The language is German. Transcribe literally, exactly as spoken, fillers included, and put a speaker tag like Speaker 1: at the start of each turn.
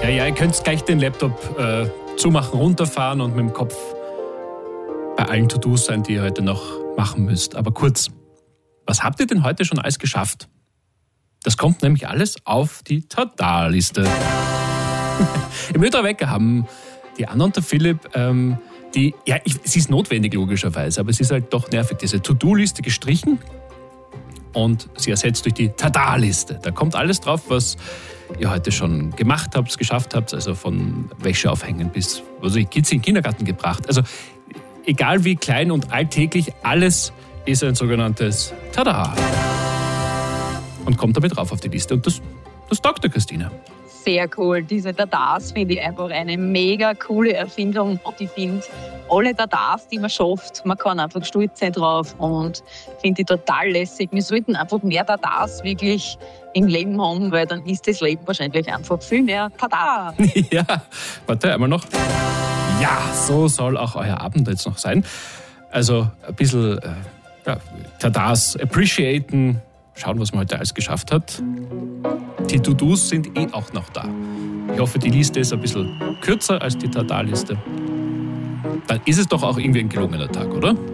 Speaker 1: Ja, ja, ihr könnt gleich den Laptop äh, zumachen, runterfahren und mit dem Kopf bei allen To-Dos sein, die ihr heute noch machen müsst. Aber kurz, was habt ihr denn heute schon alles geschafft? Das kommt nämlich alles auf die Tada-Liste. Im Ödra-Wecker haben die Anna und der Philipp, ähm, die, ja, ich, sie ist notwendig logischerweise, aber sie ist halt doch nervig, diese To-Do-Liste gestrichen und sie ersetzt durch die Tada-Liste. Da kommt alles drauf, was ihr heute schon gemacht habt, geschafft habt, also von Wäsche aufhängen bis, also ich Kids in den Kindergarten gebracht. Also egal wie klein und alltäglich, alles ist ein sogenanntes Tada. Und kommt damit rauf auf die Liste. Und das, das taugt der Christine.
Speaker 2: Sehr cool. Diese Tadas finde ich einfach eine mega coole Erfindung. Und ich finde, alle Tadas, die man schafft, man kann einfach stolz sein drauf und finde ich total lässig. Wir sollten einfach mehr Tadas wirklich im Leben haben, weil dann ist das Leben wahrscheinlich einfach viel mehr Tada.
Speaker 1: Ja, warte, einmal noch. Ja, so soll auch euer Abend jetzt noch sein. Also ein bisschen äh, ja, Tadas appreciaten, schauen, was man heute alles geschafft hat. Die To-Dos sind eh auch noch da. Ich hoffe, die Liste ist ein bisschen kürzer als die Tada-Liste. Dann ist es doch auch irgendwie ein gelungener Tag, oder?